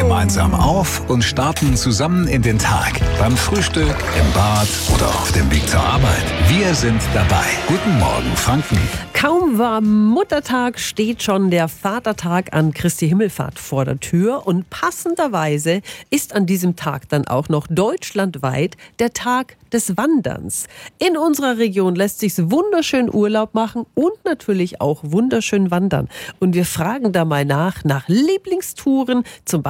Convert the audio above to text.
gemeinsam auf und starten zusammen in den Tag. Beim Frühstück, im Bad oder auf dem Weg zur Arbeit. Wir sind dabei. Guten Morgen, Franken. Kaum war Muttertag, steht schon der Vatertag an Christi Himmelfahrt vor der Tür. Und passenderweise ist an diesem Tag dann auch noch deutschlandweit der Tag des Wanderns. In unserer Region lässt sich's wunderschön Urlaub machen und natürlich auch wunderschön wandern. Und wir fragen da mal nach Lieblingstouren, zum